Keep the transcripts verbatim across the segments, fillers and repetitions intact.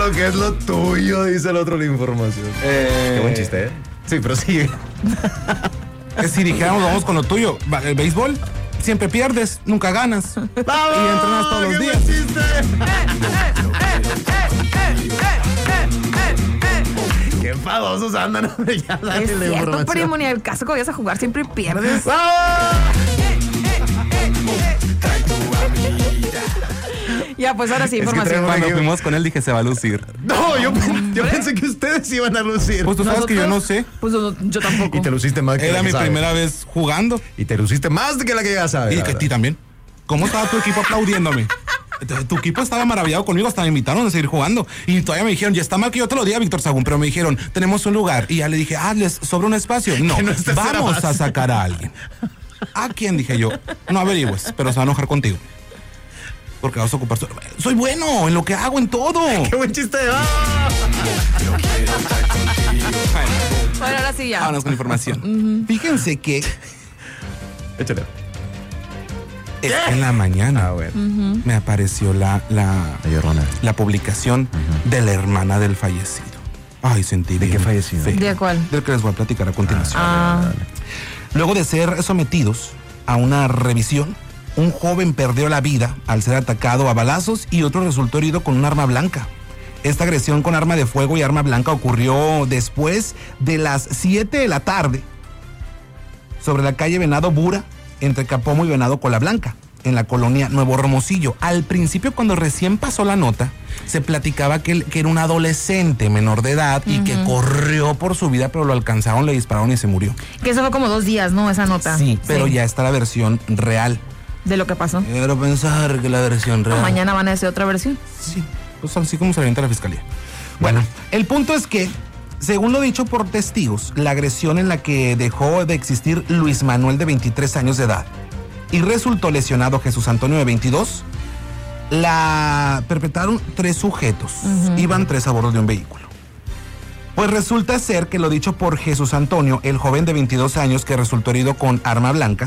Lo que es lo tuyo, dice el otro la información. Eh, Qué buen chiste, ¿eh? Sí, pero sigue. Si dijéramos vamos con lo tuyo, el béisbol, siempre pierdes, nunca ganas. ¡Vamos! Y entrenas todos los ¡Qué días. buen chiste! ¡Qué enfadosos andan! Ya dale Es la cierto, información. primo, ni el caso que vayas a jugar siempre pierdes. Ya, pues ahora sí, Es que información. traemos- Cuando que- fuimos con él dije se va a lucir. No, yo, yo pensé que ustedes iban a lucir. Pues tú sabes que yo no sé. Pues yo, yo tampoco. Y te luciste más que Era la que mi sabe. primera vez jugando. Y te luciste más de que la que ya sabes. Y la que a ti verdad. también. ¿Cómo estaba tu equipo aplaudiéndome? Tu- Tu equipo estaba maravillado conmigo, hasta me invitaron a seguir jugando. Y todavía me dijeron, ya está mal que yo te lo diga, Víctor Sagún, pero me dijeron, tenemos un lugar. Y ya le dije, ah, les sobra un espacio. No, Que no es tercera vamos base. a sacar a alguien. ¿A quién? Dije yo. No averigües, pero se va a enojar contigo. Porque vas a ocupar su... Soy bueno en lo que hago, en todo. ¡Qué buen chiste! ¡Ah! Bueno, ahora sí ya. Vámonos con información. Fíjense que Échale. es que en la mañana Ah, bueno. me apareció la, la, La llorona. la publicación de la hermana del fallecido. Ay, sentí ¿De bien qué fallecido? feo. ¿De cuál? Del que les voy a platicar a continuación. Ah, Luego de ser sometidos a una revisión, un joven perdió la vida al ser atacado a balazos y otro resultó herido con un arma blanca. Esta agresión con arma de fuego y arma blanca ocurrió después de las siete de la tarde sobre la calle Venado Bura, entre Capomo y Venado Cola Blanca, en la colonia Nuevo Hermosillo. Al principio, cuando recién pasó la nota, se platicaba que, él, que era un adolescente menor de edad y que corrió por su vida, pero lo alcanzaron, le dispararon y se murió. que eso fue como dos días, ¿no? Esa nota. Sí, pero ya está la versión real. De lo que pasó. Quiero pensar que la versión real. Mañana van a hacer otra versión. Sí, pues así como se avienta la fiscalía. Bueno, el punto es que, según lo dicho por testigos, la agresión en la que dejó de existir Luis Manuel, de veintitrés años de edad, y resultó lesionado Jesús Antonio, de veintidós, la perpetraron tres sujetos. Iban tres a bordo de un vehículo. Pues resulta ser que lo dicho por Jesús Antonio, el joven de veintidós años que resultó herido con arma blanca,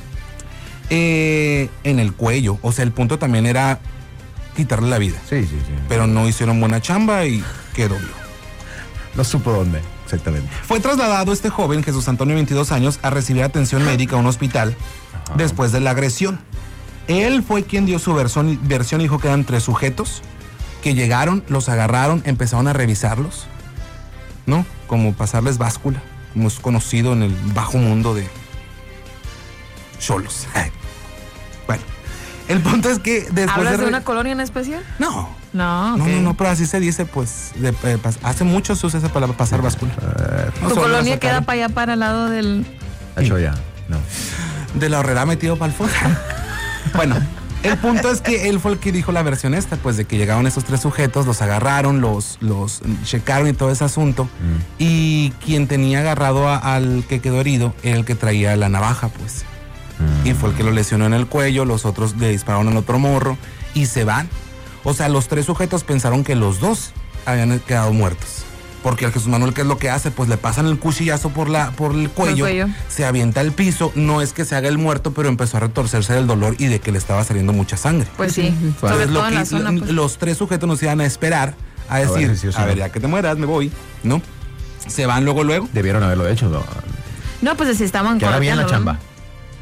eh, en el cuello. O sea, el punto también era quitarle la vida. Sí, sí, sí. Pero no hicieron buena chamba y quedó vivo. No supo dónde, exactamente. Fue trasladado este joven, Jesús Antonio, veintidós años, a recibir atención médica a un hospital después de la agresión. Él fue quien dio su versión, versión y dijo que eran tres sujetos que llegaron, los agarraron, empezaron a revisarlos, ¿no? Como pasarles báscula, como es conocido en el bajo mundo de cholos. Bueno, el punto es que después ¿Hablas de... de re- una colonia en especial? No, No, no, ok. no, no, pero así se dice, pues, de, eh, pas- hace mucho se usa esa palabra, pasar báscula. No, ¿Tu solo la colonia queda sacaron para allá, para el lado del...? Hecho ya. No. de la horrera metido para el fondo. Bueno, el punto es que él fue el que dijo la versión esta, pues de que llegaron estos tres sujetos, los agarraron, los, los checaron y todo ese asunto. Y quien tenía agarrado a- al que quedó herido era el que traía la navaja, pues. Y fue el que lo lesionó en el cuello, los otros le dispararon al otro morro y se van. O sea, los tres sujetos pensaron que los dos habían quedado muertos. Porque al Jesús Manuel, ¿qué es lo que hace? Pues le pasan el cuchillazo por, la, por el cuello, cuello. se avienta al piso, no es que se haga el muerto, pero empezó a retorcerse del dolor y de que le estaba saliendo mucha sangre. Pues sí, Pues, sobre Entonces, todo lo en que- la zona. lo- Pues. los tres sujetos nos iban a esperar a decir, ver si sí o si a ver, no. ya que te mueras, me voy, ¿no? Se van luego, luego. Debieron haberlo hecho, ¿no? No, pues si estaban Que haga bien la correteando, chamba.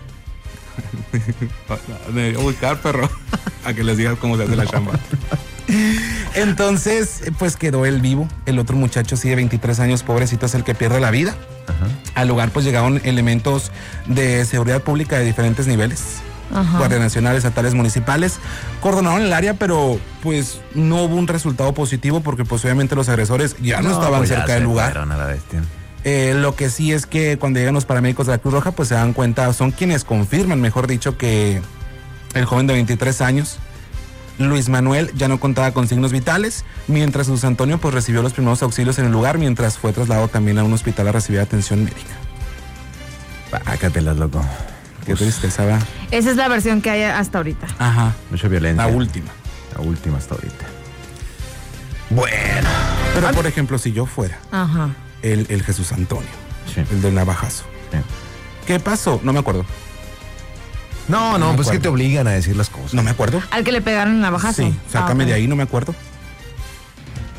Me voy a buscar, perro, a que les digas cómo se hace la chamba. Entonces, pues quedó él vivo. El otro muchacho, sí, de veintitrés años, pobrecito, es el que pierde la vida. Al lugar, pues llegaron elementos de seguridad pública de diferentes niveles. Ajá. Guardia Nacional, estatales, municipales, cordonaron el área, pero pues no hubo un resultado positivo porque pues obviamente los agresores ya no, estaban pues ya cerca se del lugar. fueron a la bestia. Eh, lo que sí es que cuando llegan los paramédicos de la Cruz Roja, pues se dan cuenta, son quienes confirman, mejor dicho, que el joven de veintitrés años, Luis Manuel, ya no contaba con signos vitales, mientras Jesús Antonio pues recibió los primeros auxilios en el lugar, mientras fue trasladado también a un hospital a recibir atención médica. Pácatelas, loco. Qué tristeza, ¿verdad? Esa es la versión que hay hasta ahorita. Ajá, Mucha violencia. la última. La última hasta ahorita. Bueno. Pero por ejemplo, si yo fuera Ajá. el, el Jesús Antonio, Sí. el del navajazo, Sí. ¿qué pasó? No me acuerdo. No, no, me pues que acuerdo. te obligan a decir las cosas. No me acuerdo. Al que le pegaron en la bajazo. Sí, sácame Ah, ok. de ahí, no me acuerdo.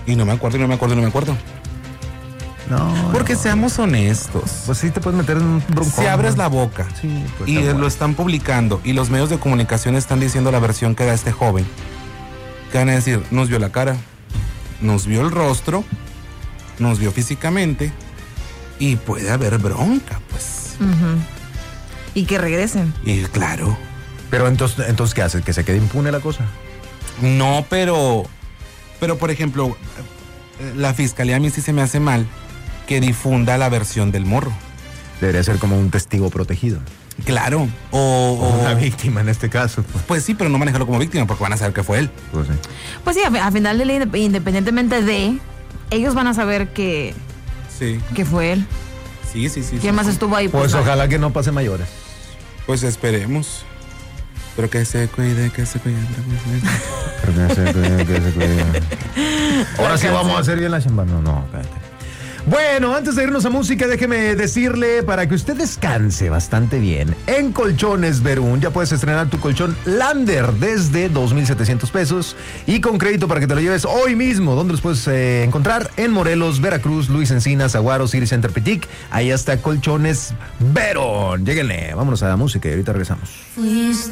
Y no me acuerdo, y no me acuerdo, y no me acuerdo. No. Porque no. seamos honestos. Pues sí te puedes meter en un broncón. Si abres ¿no? la boca Sí, pues y está eh, bueno. lo están publicando y los medios de comunicación están diciendo la versión que da este joven, que van a decir, nos vio la cara, nos vio el rostro, nos vio físicamente y puede haber bronca, pues. Ujú. Y que regresen. Y claro, Pero entonces, entonces, ¿qué haces? ¿Que se quede impune la cosa? no, pero, pero por ejemplo, eh, la fiscalía a mí sí se me hace mal que difunda la versión del morro. Debería ser como un testigo protegido. Claro, o, O o- una víctima en este caso. Pues, pues sí, pero no manejarlo como víctima porque van a saber que fue él. pues sí. Pues sí, a, fi- a final de día, independientemente de, ellos van a saber que, Sí, que fue él. sí, sí, sí. ¿Quién sí, más sí. estuvo ahí? Pues no. ojalá que no pase mayores. Pues esperemos. Pero que se cuide, que se cuide. Pero que se cuide, que se cuide. Ahora sí vamos a hacer bien la chamba. No, no, espérate. Bueno, antes de irnos a música, déjeme decirle, para que usted descanse bastante bien, en Colchones Verún ya puedes estrenar tu colchón Lander desde dos mil setecientos pesos y con crédito para que te lo lleves hoy mismo. ¿Dónde los puedes eh, encontrar? En Morelos, Veracruz, Luis Encinas, Aguaro, City Center Pitic. Ahí está Colchones Verún. Lléguenle, vámonos a la música y ahorita regresamos. Fuiste